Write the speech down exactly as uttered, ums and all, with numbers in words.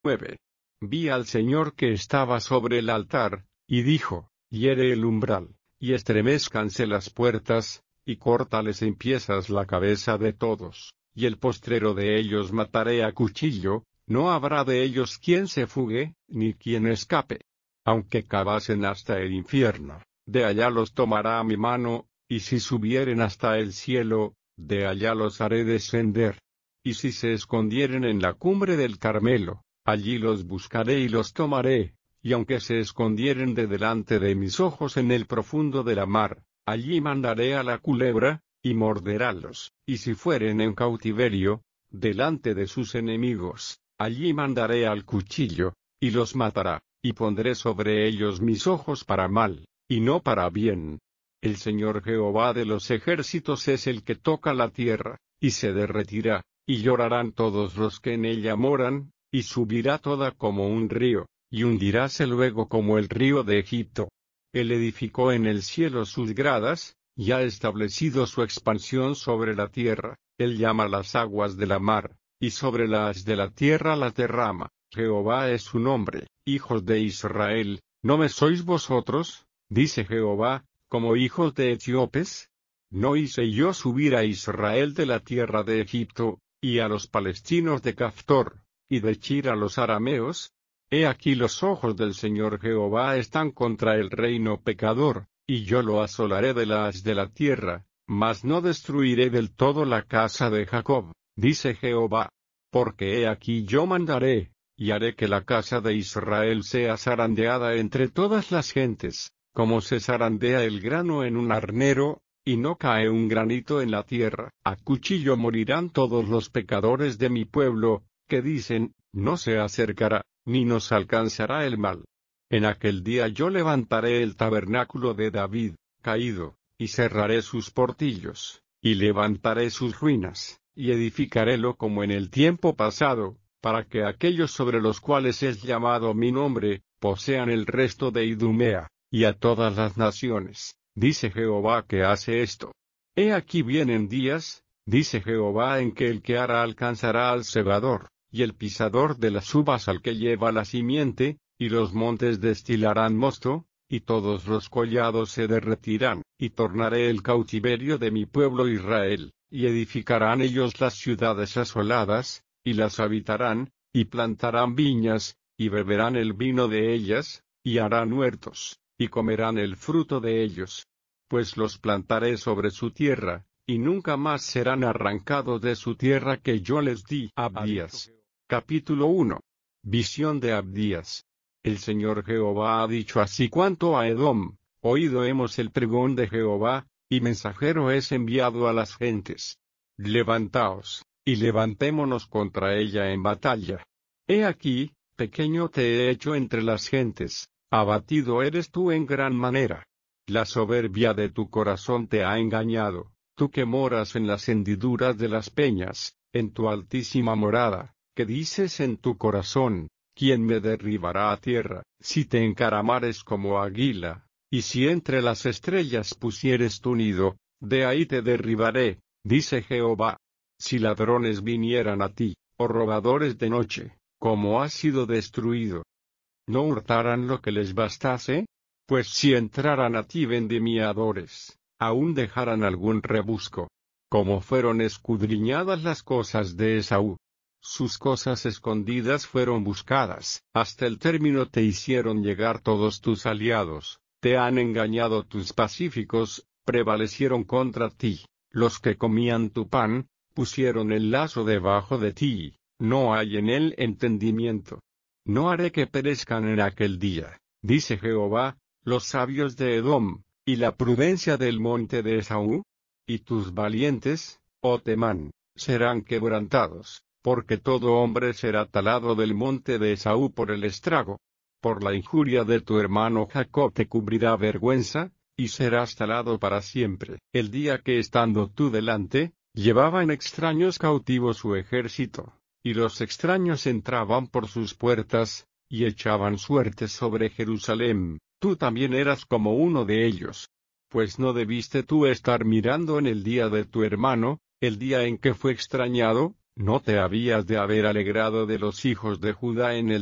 nueve. Vi al Señor que estaba sobre el altar, y dijo, hiere el umbral, y estremezcanse las puertas, y córtales en piezas la cabeza de todos, y el postrero de ellos mataré a cuchillo, no habrá de ellos quien se fugue, ni quien escape. Aunque cavasen hasta el infierno, de allá los tomará mi mano, y si subieren hasta el cielo, de allá los haré descender. Y si se escondieren en la cumbre del Carmelo, allí los buscaré y los tomaré, y aunque se escondieren de delante de mis ojos en el profundo de la mar, allí mandaré a la culebra, y morderálos, y si fueren en cautiverio, delante de sus enemigos, allí mandaré al cuchillo, y los matará, y pondré sobre ellos mis ojos para mal, y no para bien. El Señor Jehová de los ejércitos es el que toca la tierra, y se derretirá, y llorarán todos los que en ella moran, y subirá toda como un río, y hundiráse luego como el río de Egipto. Él edificó en el cielo sus gradas, y ha establecido su expansión sobre la tierra. Él llama las aguas de la mar, y sobre las de la tierra las derrama. Jehová es su nombre. Hijos de Israel, ¿no me sois vosotros, dice Jehová, como hijos de etíopes? ¿No hice yo subir a Israel de la tierra de Egipto, y a los palestinos de Caftor, y de Chir a los arameos? He aquí los ojos del Señor Jehová están contra el reino pecador, y yo lo asolaré de las de la tierra, mas no destruiré del todo la casa de Jacob, dice Jehová. Porque he aquí yo mandaré, y haré que la casa de Israel sea zarandeada entre todas las gentes, como se zarandea el grano en un arnero, y no cae un granito en la tierra. A cuchillo morirán todos los pecadores de mi pueblo, que dicen, no se acercará, ni nos alcanzará el mal. En aquel día yo levantaré el tabernáculo de David, caído, y cerraré sus portillos, y levantaré sus ruinas, y edificarélo como en el tiempo pasado, para que aquellos sobre los cuales es llamado mi nombre, posean el resto de Idumea, y a todas las naciones, dice Jehová que hace esto. He aquí vienen días, dice Jehová, en que el que ara alcanzará al segador, y el pisador de las uvas al que lleva la simiente, y los montes destilarán mosto, y todos los collados se derretirán, y tornaré el cautiverio de mi pueblo Israel, y edificarán ellos las ciudades asoladas, y las habitarán, y plantarán viñas, y beberán el vino de ellas, y harán huertos, y comerán el fruto de ellos. Pues los plantaré sobre su tierra, y nunca más serán arrancados de su tierra que yo les di. Abdías. Capítulo uno. Visión de Abdías. El Señor Jehová ha dicho así cuanto a Edom: oído hemos el pregón de Jehová, y mensajero es enviado a las gentes. Levantaos, y levantémonos contra ella en batalla. He aquí, pequeño te he hecho entre las gentes, abatido eres tú en gran manera. La soberbia de tu corazón te ha engañado, tú que moras en las hendiduras de las peñas, en tu altísima morada, que dices en tu corazón: ¿quién me derribará a tierra? Si te encaramares como águila, y si entre las estrellas pusieres tu nido, de ahí te derribaré, dice Jehová. Si ladrones vinieran a ti, o robadores de noche, ¿cómo has sido destruido? ¿No hurtaran lo que les bastase? Pues si entraran a ti vendimiadores, aún dejaran algún rebusco. Como fueron escudriñadas las cosas de Esaú, sus cosas escondidas fueron buscadas, hasta el término te hicieron llegar todos tus aliados, te han engañado tus pacíficos, prevalecieron contra ti, los que comían tu pan, pusieron el lazo debajo de ti, no hay en él entendimiento. No haré que perezcan en aquel día, dice Jehová, los sabios de Edom, y la prudencia del monte de Esaú, y tus valientes, oh Temán, serán quebrantados, porque todo hombre será talado del monte de Esaú por el estrago. Por la injuria de tu hermano Jacob te cubrirá vergüenza, y serás talado para siempre. El día que estando tú delante, llevaban extraños cautivos su ejército, y los extraños entraban por sus puertas, y echaban suertes sobre Jerusalén, tú también eras como uno de ellos. Pues no debiste tú estar mirando en el día de tu hermano, el día en que fue extrañado, ¿no te habías de haber alegrado de los hijos de Judá en el